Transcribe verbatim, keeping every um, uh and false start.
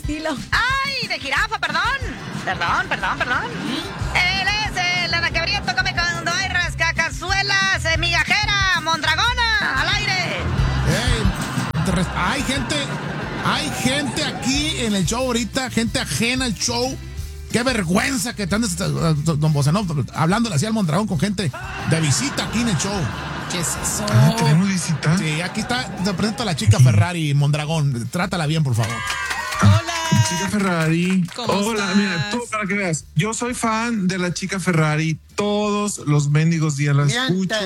estilo. ¡Ay, de jirafa, perdón! Perdón, perdón, perdón. Él es el anaquebriento, come cuando hay rascacazuelas, eh, migajera, mondragona, al aire. Hey, hay gente, hay gente aquí en el show ahorita, gente ajena al show. Qué vergüenza que te andes, don Bosanov, hablándole así al Mondragón con gente de visita aquí en el show. ¿Qué es eso? Ah, ¿tenemos visita? Sí, aquí está, te presento a la chica Ferrari, Mondragón. Trátala bien, por favor. Hola. Chica Ferrari. ¿Cómo Hola, estás? mira, tú para que veas. Yo soy fan de la chica Ferrari. Todos los mendigos días la Mira, escucho.